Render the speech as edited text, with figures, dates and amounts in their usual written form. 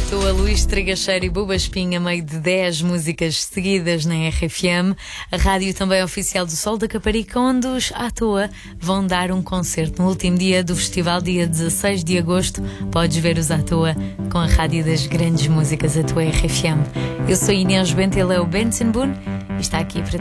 Toa, Luís Trigacheiro e Buba Espinha, meio de 10 músicas seguidas na RFM, a rádio também oficial do Sol da Caparica, onde os À Toa vão dar um concerto no último dia do festival, dia 16 de agosto. Podes ver os À Toa com a rádio das grandes músicas, a tua RFM. Eu sou Inês Bento, ele é o Benson Boone e está aqui para